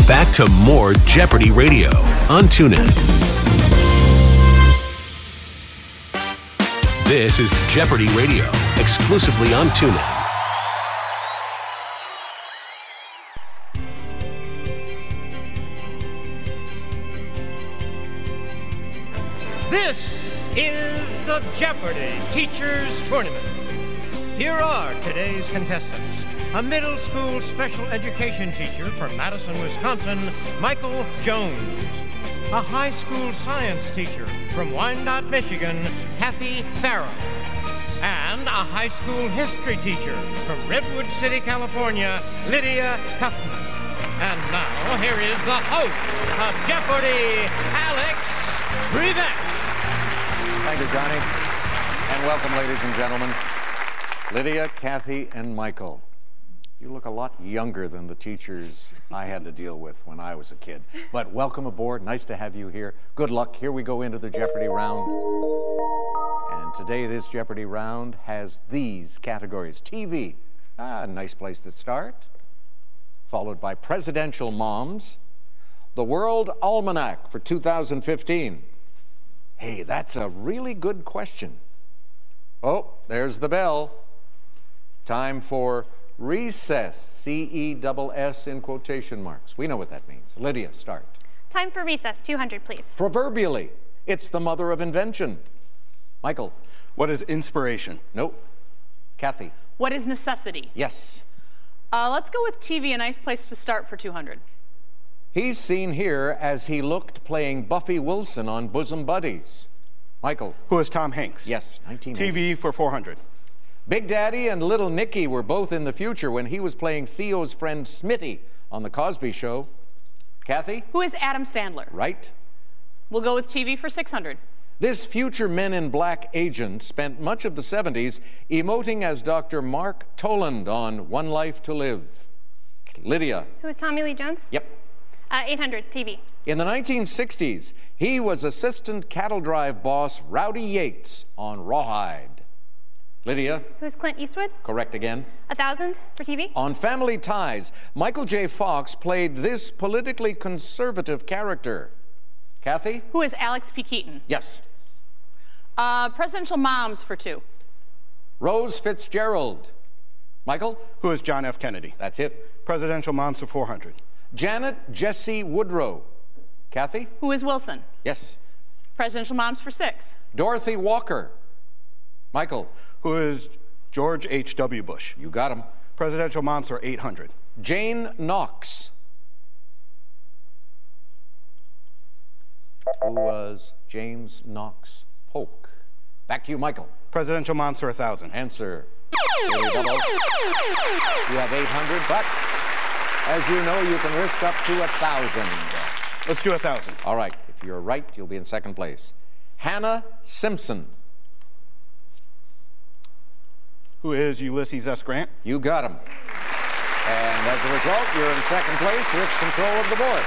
Back to more Jeopardy Radio on TuneIn. This is Jeopardy Radio, exclusively on TuneIn. This is the Jeopardy Teachers Tournament. Here are today's contestants. A middle school special education teacher from Madison, Wisconsin, Michael Jones. A high school science teacher from Wyandotte, Michigan, Kathy Farrell. And a high school history teacher from Redwood City, California, Lydia Kaufman. And now, here is the host of Jeopardy, Alex Trebek. Thank you, Johnny. And welcome, ladies and gentlemen. Lydia, Kathy, and Michael. You look a lot younger than the teachers I had to deal with when I was a kid. But welcome aboard. Nice to have you here. Good luck. Here we go into the Jeopardy round. And today, this Jeopardy round has these categories. TV, a nice place to start. Followed by Presidential Moms. The World Almanac for 2015. Hey, that's a really good question. Oh, there's the bell. Time for recess, C-E-S-S in quotation marks. We know what that means. Lydia, start. Time for recess, 200, please. Proverbially, it's the mother of invention. Michael. What is inspiration? Nope. Kathy. What is necessity? Yes. Let's go with TV, a nice place to start for 200. He's seen here as he looked playing Buffy Wilson on Bosom Buddies. Michael. Who is Tom Hanks? Yes, 1980. TV for 400. Big Daddy and Little Nicky were both in the future when he was playing Theo's friend Smitty on The Cosby Show. Kathy? Who is Adam Sandler? Right. We'll go with TV for 600. This future Men in Black agent spent much of the 70s emoting as Dr. Mark Toland on One Life to Live. Lydia. Who is Tommy Lee Jones? Yep. 800, TV. In the 1960s, he was assistant cattle drive boss Rowdy Yates on Rawhide. Lydia. Who is Clint Eastwood? Correct again. 1,000 for TV. On Family Ties, Michael J. Fox played this politically conservative character. Kathy? Who is Alex P. Keaton? Yes. Presidential Moms for 2. Rose Fitzgerald. Michael? Who is John F. Kennedy? That's it. Presidential Moms for 400. Janet Jessie Woodrow. Kathy? Who is Wilson? Yes. Presidential Moms for 6. Dorothy Walker. Michael? Who is George H.W. Bush? You got him. Presidential Moms for 800. Jane Knox. Who was James Knox Polk? Back to you, Michael. Presidential Moms for 1,000. Answer. Really double. You have 800, but as you know, you can risk up to 1,000. Let's do 1,000. All right. If you're right, you'll be in second place. Hannah Simpson. Who is Ulysses S. Grant? You got him. And as a result, you're in second place with control of the board.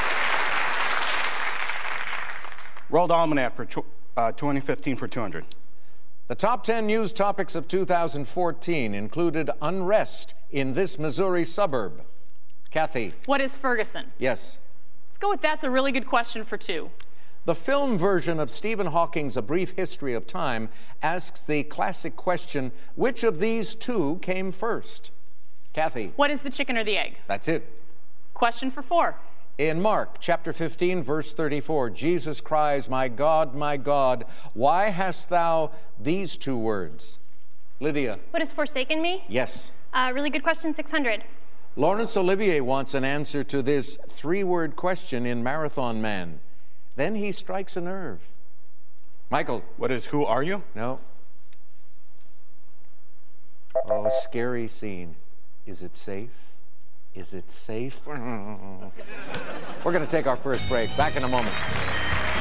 World Almanac for 2015 for 200. The top 10 news topics of 2014 included unrest in this Missouri suburb. Kathy. What is Ferguson? Yes. Let's go with that's a really good question for 2. The film version of Stephen Hawking's A Brief History of Time asks the classic question, which of these two came first? Kathy. What is the chicken or the egg? That's it. Question for 4. In Mark chapter 15, verse 34, Jesus cries, my God, why hast thou these two words? Lydia. What has forsaken me? Yes. Really good question, 600. Laurence Olivier wants an answer to this 3-word question in Marathon Man. Then he strikes a nerve. Michael. What is Who Are You? No. Oh, scary scene. Is it safe? Is it safe? We're going to take our first break. Back in a moment.